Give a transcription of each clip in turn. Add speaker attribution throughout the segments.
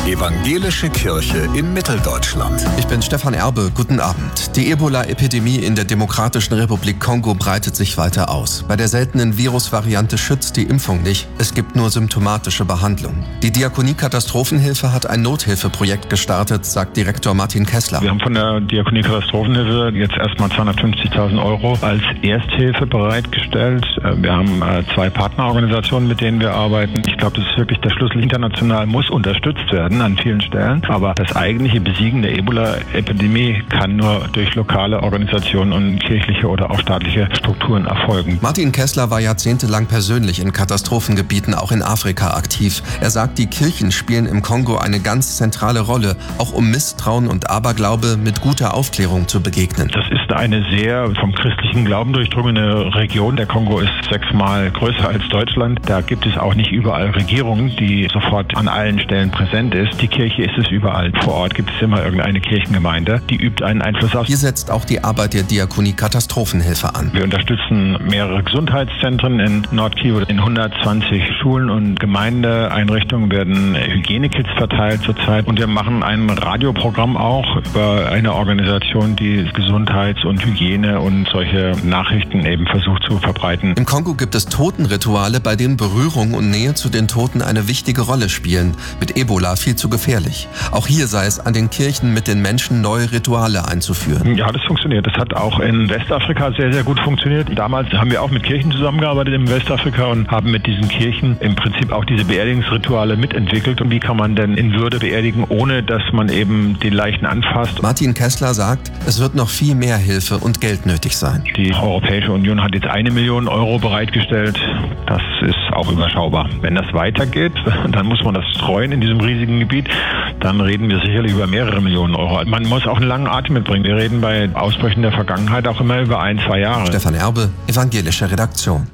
Speaker 1: Evangelische Kirche in Mitteldeutschland.
Speaker 2: Ich bin Stefan Erbe, guten Abend. Die Ebola-Epidemie in der Demokratischen Republik Kongo breitet sich weiter aus. Bei der seltenen Virusvariante schützt die Impfung nicht, es gibt nur symptomatische Behandlung. Die Diakonie Katastrophenhilfe hat ein Nothilfeprojekt gestartet, sagt Direktor Martin Kessler.
Speaker 3: Wir haben von der Diakonie Katastrophenhilfe jetzt erstmal 250.000 Euro als Ersthilfe bereitgestellt. Wir haben 2 Partnerorganisationen, mit denen wir arbeiten. Ich glaube, das ist wirklich der Schlüssel. International muss unterstützt werden an vielen Stellen. Aber das eigentliche Besiegen der Ebola-Epidemie kann nur durch lokale Organisationen und kirchliche oder auch staatliche Strukturen erfolgen.
Speaker 2: Martin Kessler war jahrzehntelang persönlich in Katastrophengebieten, auch in Afrika, aktiv. Er sagt, die Kirchen spielen im Kongo eine ganz zentrale Rolle, auch um Misstrauen und Aberglaube mit guter Aufklärung zu begegnen.
Speaker 3: Das ist eine sehr vom christlichen Glauben durchdrungene Region. Der Kongo ist 6-mal größer als Deutschland. Da gibt es auch nicht überall Regierungen, die sofort an allen Stellen präsent ist. Die Kirche ist es überall. Vor Ort gibt es immer irgendeine Kirchengemeinde, die übt einen Einfluss aus.
Speaker 2: Hier setzt auch die Arbeit der Diakonie Katastrophenhilfe an.
Speaker 3: Wir unterstützen mehrere Gesundheitszentren in Nordkivu. In 120 Schulen und Gemeindeeinrichtungen werden Hygienekits verteilt zurzeit. Und wir machen ein Radioprogramm auch über eine Organisation, die Gesundheits- und Hygiene und solche Nachrichten eben versucht zu verbreiten.
Speaker 2: Im Kongo gibt es Totenrituale, bei denen Berührung und Nähe zu den Toten eine wichtige Rolle spielen. Mit Ebola viel zu gefährlich. Auch hier sei es an den Kirchen, mit den Menschen neue Rituale einzuführen.
Speaker 3: Ja, das funktioniert. Das hat auch in Westafrika sehr, sehr gut funktioniert. Damals haben wir auch mit Kirchen zusammengearbeitet in Westafrika und haben mit diesen Kirchen im Prinzip auch diese Beerdigungsrituale mitentwickelt. Und wie kann man denn in Würde beerdigen, ohne dass man eben den Leichen anfasst?
Speaker 2: Martin Kessler sagt, es wird noch viel mehr Hilfe und Geld nötig sein.
Speaker 3: Die Europäische Union hat jetzt 1 Million Euro bereitgestellt. Das ist auch überschaubar. Wenn das weitergeht, dann muss man das streuen in diesem riesigen Gebiet. Dann reden wir sicherlich über mehrere Millionen Euro. Man muss auch einen langen Atem mitbringen. Wir reden bei Ausbrüchen der Vergangenheit auch immer über 1-2 Jahre.
Speaker 2: Stefan Erbe, Evangelische Redaktion.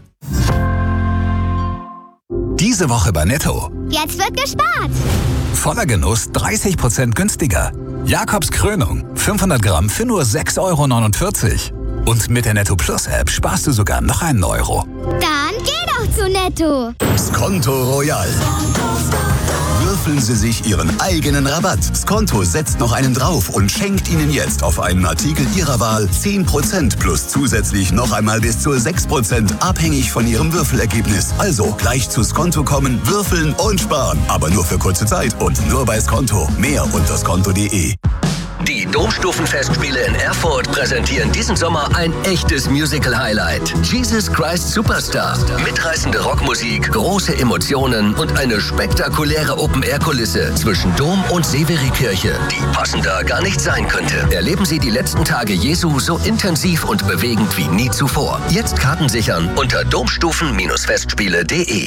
Speaker 1: Diese Woche bei Netto.
Speaker 4: Jetzt wird gespart.
Speaker 1: Voller Genuss 30% günstiger. Jakobs Krönung 500 Gramm für nur 6,49 €. Und mit der Netto Plus App sparst du sogar noch einen Euro.
Speaker 4: Dann geh doch zu Netto.
Speaker 5: Skonto Royal. Würfeln Sie sich Ihren eigenen Rabatt. Skonto setzt noch einen drauf und schenkt Ihnen jetzt auf einen Artikel Ihrer Wahl 10% plus zusätzlich noch einmal bis zu 6%, abhängig von Ihrem Würfelergebnis. Also gleich zu Skonto kommen, würfeln und sparen. Aber nur für kurze Zeit und nur bei Skonto. Mehr unter skonto.de.
Speaker 6: Die Domstufenfestspiele in Erfurt präsentieren diesen Sommer ein echtes Musical-Highlight. Jesus Christ Superstar. Mitreißende Rockmusik, große Emotionen und eine spektakuläre Open-Air-Kulisse zwischen Dom und Severikirche, die passender gar nicht sein könnte. Erleben Sie die letzten Tage Jesu so intensiv und bewegend wie nie zuvor. Jetzt Karten sichern unter domstufen-festspiele.de.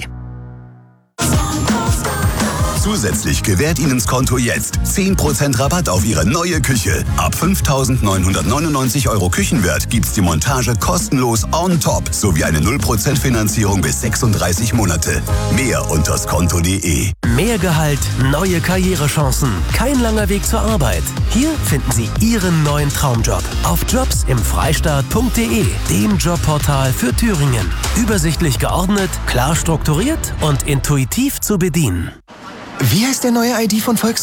Speaker 5: Zusätzlich gewährt Ihnen Skonto jetzt 10% Rabatt auf Ihre neue Küche. Ab 5.999 € Küchenwert gibt's die Montage kostenlos on top sowie eine 0% Finanzierung bis 36 Monate. Mehr unter skonto.de.
Speaker 7: Mehr Gehalt, neue Karrierechancen, kein langer Weg zur Arbeit. Hier finden Sie Ihren neuen Traumjob auf jobsimfreistaat.de, dem Jobportal für Thüringen. Übersichtlich geordnet, klar strukturiert und intuitiv zu bedienen.
Speaker 8: Wie heißt der neue ID von Volkswagen?